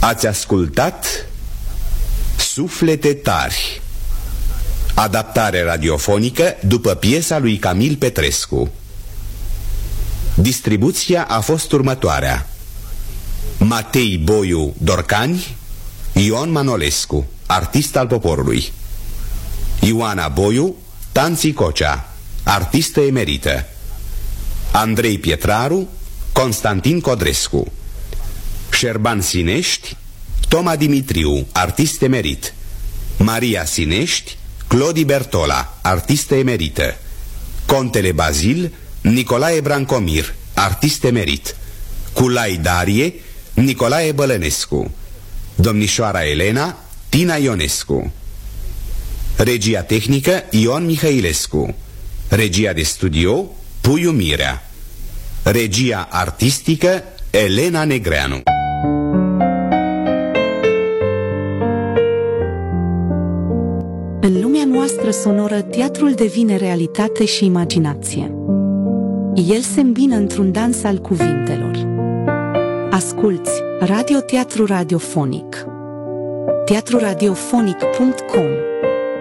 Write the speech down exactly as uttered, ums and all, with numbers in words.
Ați ascultat Suflete tari, adaptare radiofonică după piesa lui Camil Petrescu. Distribuția a fost următoarea: Matei Boiu Dorcani, Ion Manolescu, artist al poporului; Ioana Boiu, Tanții Cocea, artistă emerită; Andrei Pietraru, Constantin Codrescu; Șerban Sinești, Toma Dimitriu, artist emerit; Maria Sinești, Clodi Bertola, artistă emerită; Contele Bazil, Nicolae Brancomir, artist emerit; Culai Darie, Nicolae Bălănescu; Domnișoara Elena, Tina Ionescu. Regia tehnică, Ion Mihailescu. Regia de studio, Puiu Mirea. Regia artistică, Elena Negreanu. În lumea noastră sonoră, teatrul devine realitate și imaginație. El se îmbină într-un dans al cuvintelor. Asculți radioteatru radiofonic. teatru radiofonic punct com